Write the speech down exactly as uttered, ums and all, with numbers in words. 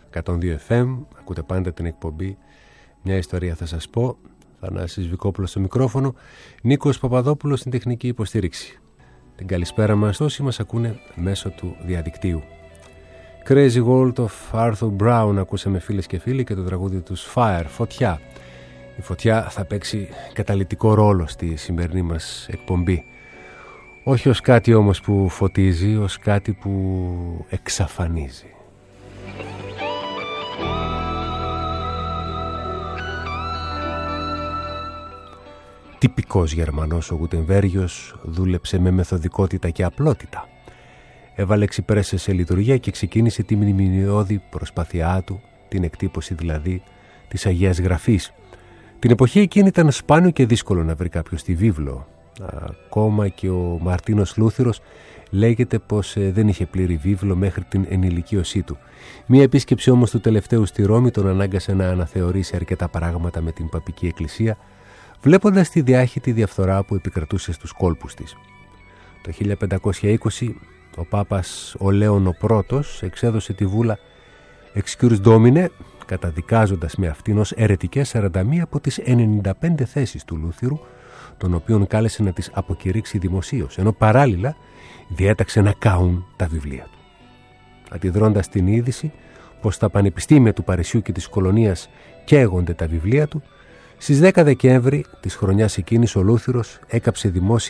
εκατόν δύο εφ εμ. Ακούτε πάντα την εκπομπή «Μια ιστορία θα σας πω». Θανάσης Βικόπουλος στο μικρόφωνο, Νίκος Παπαδόπουλος στην τεχνική υποστήριξη. Την καλησπέρα μας όσοι μας ακούνε μέσω του διαδικτύου. Crazy World of Arthur Brown ακούσαμε, φίλες και φίλοι, και το τραγούδι τους Fire, φωτιά. Η φωτιά θα παίξει καταλυτικό ρόλο στη σημερινή μας εκπομπή. Όχι ως κάτι όμως που φωτίζει, ως κάτι που εξαφανίζει. Τυπικός Γερμανός ο Γουτενβέργιος δούλεψε με μεθοδικότητα και απλότητα. Έβαλε εξυπρέσες σε λειτουργία και ξεκίνησε τη μνημειώδη προσπάθειά του, την εκτύπωση δηλαδή της Αγίας Γραφής. Την εποχή εκείνη ήταν σπάνιο και δύσκολο να βρει κάποιος τη βίβλο. Ακόμα και ο Μαρτίνος Λούθυρος λέγεται πως δεν είχε πλήρη βίβλο μέχρι την ενηλικίωσή του. Μία επίσκεψη όμως του τελευταίου στη Ρώμη τον ανάγκασε να αναθεωρήσει αρκετά πράγματα με την παπική εκκλησία, βλέποντας τη διάχυτη διαφθορά που επικρατούσε στους κόλπους της. Το χίλια πεντακόσια είκοσι ο Πάπας ο Λέων ο Πρώτος εξέδωσε τη βούλα Excursus Domine, καταδικάζοντας με αυτήν ως αιρετικές σαράντα μία από τις ενενήντα πέντε θέσεις του Λούθυρου, τον οποίον κάλεσε να τις αποκηρύξει δημοσίως, ενώ παράλληλα διέταξε να κάουν τα βιβλία του. Αντιδρώντας την είδηση πως στα πανεπιστήμια του Παρισιού και της Κολονίας καίγονται τα βιβλία του, στις δέκα Δεκέμβρη της χρονιάς εκείνης ο Λούθυρος έκαψε δημόσια